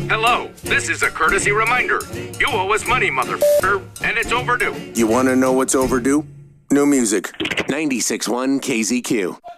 Hello, this is a courtesy reminder. You owe us money, motherfucker, and it's overdue. You want to know what's overdue? New music. 96.1 KZQ.